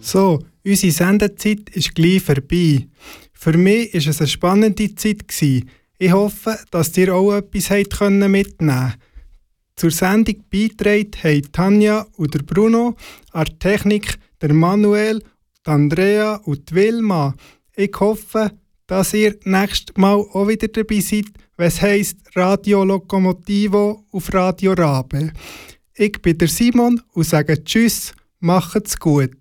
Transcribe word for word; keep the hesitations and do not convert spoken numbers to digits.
So, unsere Sendezeit ist gleich vorbei. Für mich war es eine spannende Zeit. Ich hoffe, dass ihr auch etwas mitnehmen könnt. Zur Sendung beigetragen haben Tanja und der Bruno, an der Technik der Manuel, die Andrea und die Wilma. Ich hoffe, dass ihr nächstes Mal auch wieder dabei seid, wenn es heisst Radio Lokomotivo auf Radio Rabe. Ich bin der Simon und sage Tschüss, macht's gut.